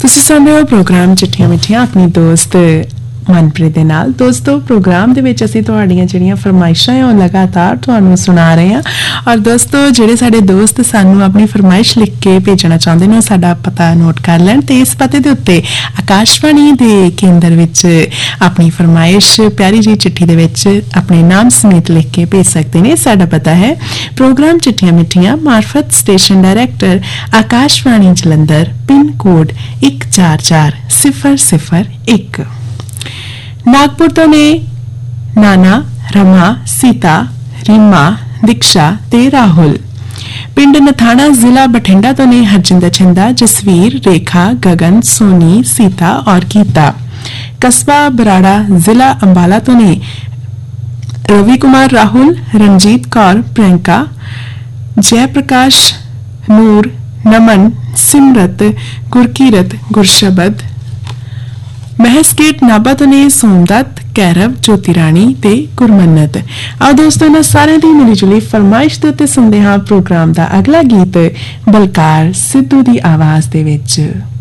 ਤੁਸੀਂ ਸੁਣ ਰਹੇ ਹੋ ਪ੍ਰੋਗਰਾਮ ਚਿੱਠੀਆਂ ਮਿੱਠੀਆਂ ਆਪਣੀ ਦੋਸਤ ਮਨਪ੍ਰੀਤ ਦੇ ਨਾਲ। ਦੋਸਤੋ ਪ੍ਰੋਗਰਾਮ ਦੇ ਵਿੱਚ ਅਸੀਂ ਤੁਹਾਡੀਆਂ ਜਿਹੜੀਆਂ ਫਰਮਾਇਸ਼ਾਂ ਹੈ ਉਹ ਲਗਾਤਾਰ ਤੁਹਾਨੂੰ ਸੁਣਾ ਰਹੇ ਹਾਂ। ਔਰ ਦੋਸਤੋ ਜਿਹੜੇ ਸਾਡੇ ਦੋਸਤ ਸਾਨੂੰ ਆਪਣੀ ਫਰਮਾਇਸ਼ ਲਿਖ ਕੇ ਭੇਜਣਾ ਚਾਹੁੰਦੇ ਨੇ ਉਹ ਸਾਡਾ ਪਤਾ ਨੋਟ ਕਰ ਲੈਣ ਤੇ ਇਸ ਪਤੇ ਦੇ ਉੱਤੇ ਆਕਾਸ਼ਵਾਣੀ ਦੇ ਕੇਂਦਰ ਵਿੱਚ ਆਪਣੀ ਫਰਮਾਇਸ਼ ਪਿਆਰੀ ਜੀ ਚਿੱਠੀ ਦੇ ਵਿੱਚ ਆਪਣੇ ਨਾਮ ਸਮੇਤ ਲਿਖ ਕੇ ਭੇਜ ਸਕਦੇ ਨੇ। ਸਾਡਾ ਪਤਾ ਹੈ ਪ੍ਰੋਗਰਾਮ ਚਿੱਠੀਆਂ ਮਿੱਠੀਆਂ, ਮਾਰਫਤ station director Akashvani Jalandhar, pin code 144001। Nagpur तो ने नाना, रमा, सीता, रीमा, दीक्षा ते राहुल। पिंड नथाना जिला बठिंडा तो ने हरजिंदर छिंदा, जसवीर, रेखा, गगन, सोनी, सीता और गीता। कस्बा बराड़ा जिला अंबाला तो ने रवि कुमार, राहुल, रंजीत कौर, प्रियंका, जयप्रकाश, नूर, नमन, सिमरत, गुरकीरत, गुरशबद। महसगेट नाभा तो ने सोमदत्त, कैरव, ज्योति राणी ते गुरमन्नत। आओ दोस्तों इन्हां सारिआं दी मिली जुली फरमाइश दे उत्ते सुणदे हां प्रोग्राम दा अगला गीत बलकार सिद्धू दी आवाज़ दे विच।